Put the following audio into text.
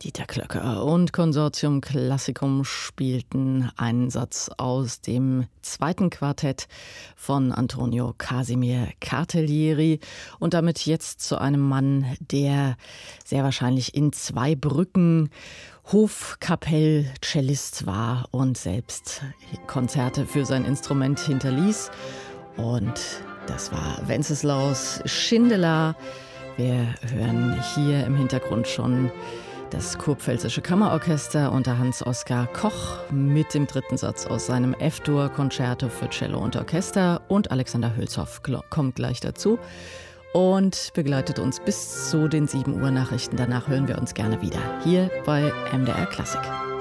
Dieter Klöcker und Consortium Classicum spielten einen Satz aus dem zweiten Quartett von Antonio Casimir Cartaglieri und damit jetzt zu einem Mann, der sehr wahrscheinlich in Zweibrücken Hofkapell-Cellist war und selbst Konzerte für sein Instrument hinterließ. Und das war Wenceslaus Schindler. Wir hören hier im Hintergrund schon das Kurpfälzische Kammerorchester unter Hans-Oskar Koch mit dem dritten Satz aus seinem F-Dur-Konzerto für Cello und Orchester. Und Alexander Hülshoff kommt gleich dazu und begleitet uns bis zu den 7 Uhr Nachrichten. Danach hören wir uns gerne wieder hier bei MDR Klassik.